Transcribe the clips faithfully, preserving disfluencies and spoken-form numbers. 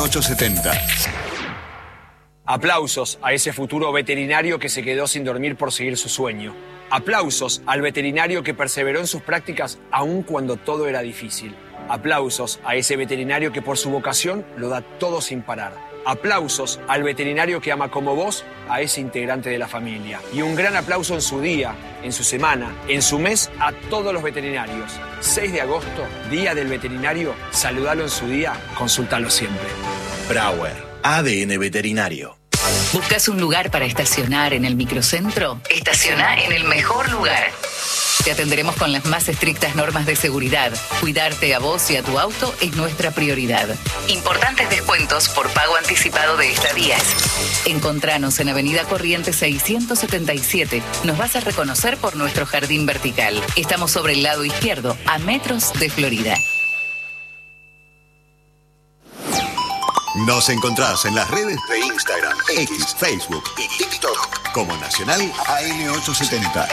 ochocientos setenta. Aplausos a ese futuro veterinario que se quedó sin dormir por seguir su sueño. Aplausos al veterinario que perseveró en sus prácticas aun cuando todo era difícil. Aplausos a ese veterinario que por su vocación lo da todo sin parar. Aplausos al veterinario que ama como vos a ese integrante de la familia. Y un gran aplauso en su día, en su semana, en su mes a todos los veterinarios. seis de agosto, Día del Veterinario. Saludalo en su día, consultalo siempre. Brauer, A D N Veterinario. ¿Buscas un lugar para estacionar en el microcentro? Estaciona en el mejor lugar. Te atenderemos con las más estrictas normas de seguridad. Cuidarte a vos y a tu auto es nuestra prioridad. Importantes descuentos por pago anticipado de estadías. Encontranos en Avenida Corrientes seiscientos setenta y siete. Nos vas a reconocer por nuestro jardín vertical. Estamos sobre el lado izquierdo, a metros de Florida. Nos encontrás en las redes de Instagram, X, Facebook y TikTok como Nacional A M ochocientos setenta.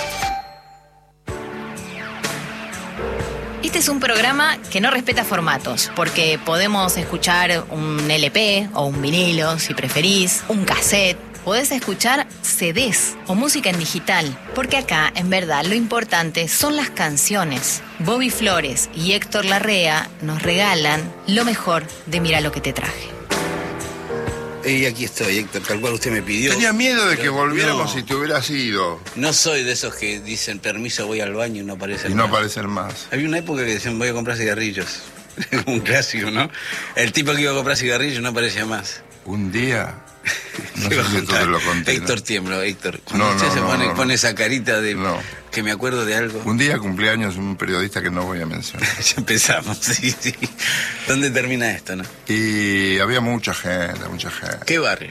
Este es un programa que no respeta formatos, porque podemos escuchar un L P o un vinilo, si preferís, un cassette. Podés escuchar C Ds o música en digital, porque acá, en verdad, lo importante son las canciones. Bobby Flores y Héctor Larrea nos regalan lo mejor de Mira lo que te traje. Y aquí estoy, Héctor, tal cual usted me pidió. Tenía miedo de que volviéramos no, si te hubieras ido. No soy de esos que dicen permiso, voy al baño y no aparecen Y no más. aparecen más. Había una época que decían voy a comprar cigarrillos. Un clásico, ¿no? El tipo que iba a comprar cigarrillos no aparecía más. Un día... No ¿Qué sé va a si esto contar? te lo conté, Héctor ¿no? tiembla, Héctor. Cuando No, usted no, se no, pone, no, no. pone esa carita de No. que me acuerdo de algo. Un día cumpleaños un periodista que no voy a mencionar. Ya empezamos, sí, sí. ¿Dónde termina esto, no? Y había mucha gente, mucha gente. ¿Qué barrio?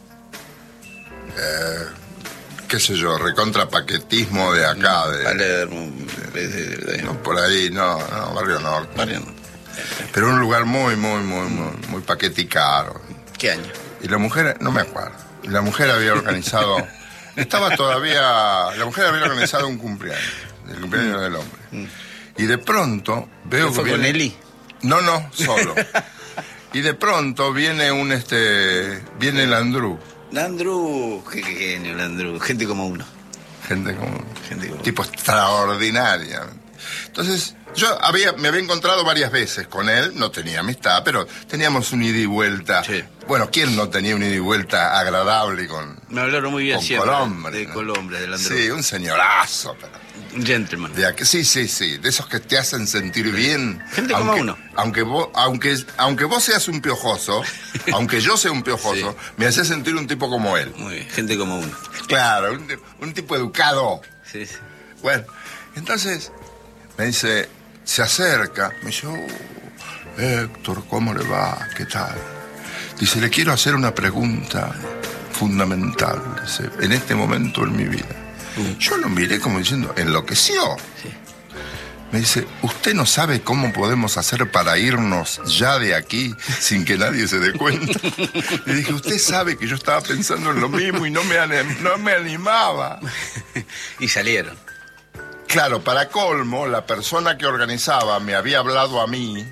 Eh, qué sé yo, recontrapaquetismo de acá. De, Palermo, de, de, de, no, por ahí, no, no, Barrio Norte. barrio no. Pero un lugar muy, muy, muy, muy, muy paquete y caro. ¿Qué año? Y la mujer, no me acuerdo, y la mujer había organizado, estaba todavía, la mujer había organizado un cumpleaños, el cumpleaños del hombre. Mm. Y de pronto veo ¿Fue que con viene... Eli? No, no, solo. Y de pronto viene un, este, viene el Andrew. Landru, qué genio, Landru. Gente como uno. Gente como, Gente como tipo extraordinaria. Entonces, yo había, me había encontrado varias veces con él, no tenía amistad, pero teníamos un ida y vuelta. Sí. Bueno, ¿quién no tenía un ida y vuelta agradable con, Me hablaron muy bien con siempre Colombre? de ¿no? Colombre, de Landru. Sí, un señorazo, pero... Un gentleman. De aquí, sí, sí, sí, de esos que te hacen sentir bien. Gente como aunque, uno. Aunque vos, aunque, aunque vos seas un piojoso, aunque yo sea un piojoso, Sí. me hace sentir un tipo como él. Muy bien, gente como uno. Claro, un, un tipo educado. Sí, sí. Bueno, entonces me dice, se acerca, me dice, oh, Héctor, ¿cómo le va? ¿Qué tal? Dice, le quiero hacer una pregunta fundamental, dice, en este momento en mi vida. Mm. Yo lo miré como diciendo, enloqueció. Sí. Me dice, ¿usted no sabe cómo podemos hacer para irnos ya de aquí sin que nadie se dé cuenta? Le dije, usted sabe que yo estaba pensando en lo mismo y no me, anim- no me animaba. Y salieron. Claro, para colmo, la persona que organizaba me había hablado a mí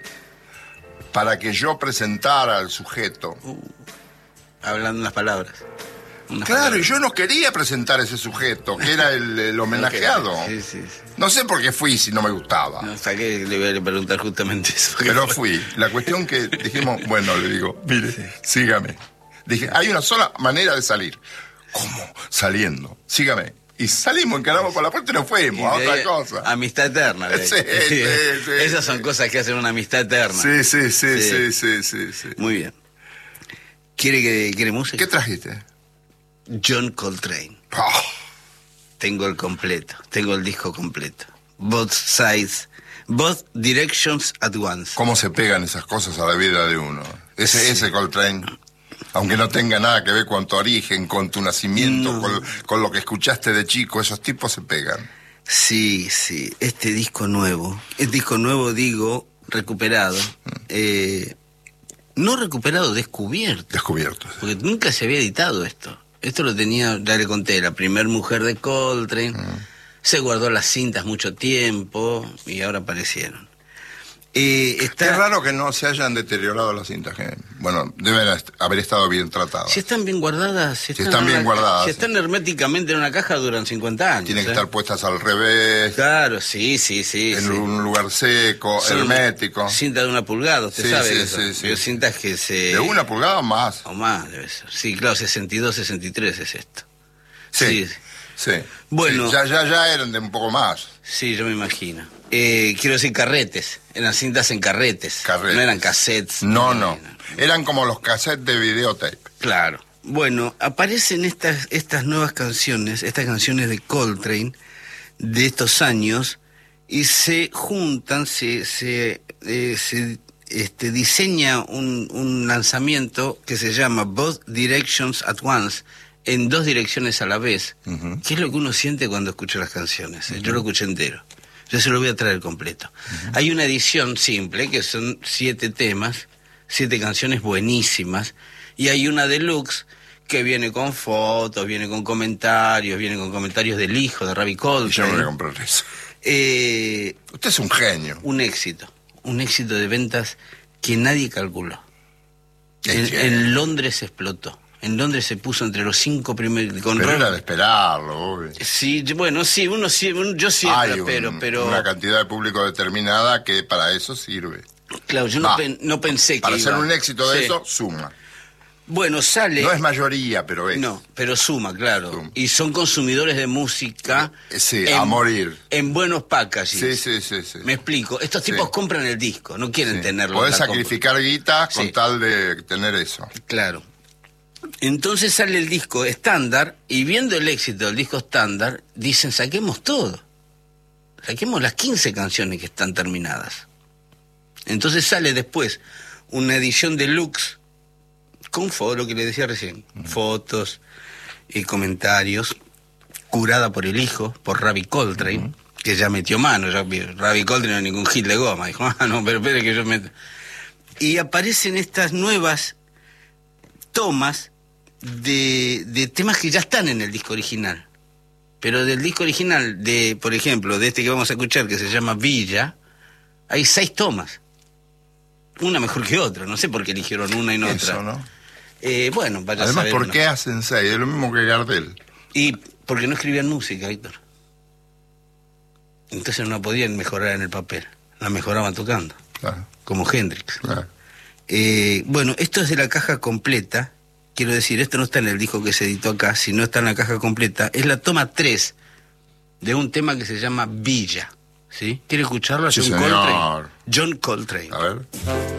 para que yo presentara al sujeto. Uh, hablando unas palabras. Unas Claro, palabras. y yo no quería presentar a ese sujeto, que era el, el homenajeado. Sí, sí, sí. No sé por qué fui si no me gustaba. No, hasta que le voy a preguntar justamente eso. Pero fui. La cuestión que dijimos, bueno, le digo, mire, sígame. Dije, hay una sola manera de salir. ¿Cómo? Saliendo. Sígame. Y salimos, encaramos por la puerta y nos fuimos Y a de otra ahí, cosa. Amistad eterna. de ahí. Sí, sí, sí, Esas sí. son cosas que hacen una amistad eterna. Sí, sí, sí, Sí. sí, sí, sí, sí. Muy bien. ¿Quiere, que, ¿quiere música? ¿Qué trajiste? John Coltrane. Oh, Tengo el completo. Tengo el disco completo. Both sides. Both directions at once. ¿Cómo se pegan esas cosas a la vida de uno? Ese, Sí. ese Coltrane, aunque no tenga nada que ver con tu origen, con tu nacimiento, No. con, con lo que escuchaste de chico, esos tipos se pegan. Sí, sí. Este disco nuevo. Este disco nuevo, digo, recuperado. Eh, no recuperado, descubierto. Descubiertos. Porque nunca se había editado esto. Esto lo tenía, ya le conté, la primer mujer de Coltrane. Mm. Se guardó las cintas mucho tiempo y ahora aparecieron. Eh, está... Qué raro que no se hayan deteriorado las cintas, que bueno, deben est- haber estado bien tratadas. Si están bien guardadas, si Si están, están en bien una- guardadas, si sí. están herméticamente en una caja duran cincuenta años. Tienen que ¿eh? estar puestas al revés, Claro, sí, sí, sí. en sí. un lugar seco, Son hermético. Cinta de una pulgada, usted Sí, sabe. sí, eso. sí, sí. Pero cintas que se... De una pulgada o más. O más debe ser. Sí, claro, sesenta y dos, sesenta y tres es esto. Sí, Sí, sí. Bueno. Sí, ya, ya, ya eran de un poco más. sí, yo me imagino. Eh, quiero decir carretes. Eran cintas en carretes. Carretes. No eran cassettes. No, no. Eran como los cassettes de videotape. Claro. Bueno, aparecen estas, estas nuevas canciones, estas canciones de Coltrane de estos años, y se juntan, se, se, eh, se este, diseña un, un lanzamiento que se llama Both Directions at Once, en dos direcciones a la vez, Ujú. que es lo que uno siente cuando escucha las canciones. ¿eh? Yo lo escuché entero. Yo se lo voy a traer completo. Hay una edición simple, que son siete temas, siete canciones buenísimas, y hay una deluxe que viene con fotos, viene con comentarios, viene con comentarios del hijo de Ravi Y yo me voy a Coltrane. comprar eso. Eh, Usted es un genio. un éxito, un éxito de ventas que nadie calculó. Es En, genio. en Londres explotó. En Londres se puso entre los cinco primeros. Con Pero Ron- era de esperarlo, obvio. Sí, yo- bueno, sí, uno sí, uno- yo siempre Hay un- espero, pero una cantidad de público determinada que para eso sirve. claro, yo no, Va. pen- no pensé que Para iba- ser un éxito de Sí. eso, suma. Bueno, sale. No es mayoría, pero es. No, pero suma, claro. Suma. Y son consumidores de música. Eh, sí, a morir. En buenos packaging. Sí, sí, sí, sí. Me explico. Estos Sí. tipos compran el disco, no quieren Sí. tenerlo. Podés la compra. sacrificar guita con Sí. tal de tener eso. Claro. Entonces sale el disco estándar y viendo el éxito del disco estándar, dicen, saquemos todo. Saquemos las quince canciones que están terminadas. Entonces sale después una edición deluxe con fotos, lo que le decía recién, fotos y comentarios, curada por el hijo, por Ravi Coltrane, que ya metió mano. Ya, Ravi Coltrane no es ningún hit de goma. Dijo, ah, no, pero espere que yo meto. Y aparecen estas nuevas tomas de, de temas que ya están en el disco original. Pero del disco original, de por ejemplo, de este que vamos a escuchar, que se llama Villa, hay seis tomas. Una mejor que otra. No sé por qué eligieron una y no Eso, otra. ¿no? Eh, bueno, vaya a Además, saber ¿por uno. qué hacen seis? Es lo mismo que Gardel. Y porque no escribían música, Víctor. Entonces no podían mejorar en el papel. La mejoraban tocando, Claro, como Hendrix. claro. Eh, bueno, esto es de la caja completa. Quiero decir, esto no está en el disco que se editó acá, sino está en la caja completa. Es la toma tres de un tema que se llama Villa. ¿Sí? ¿Quiere escucharlo a Sí, John señor. Coltrane? John Coltrane. A ver.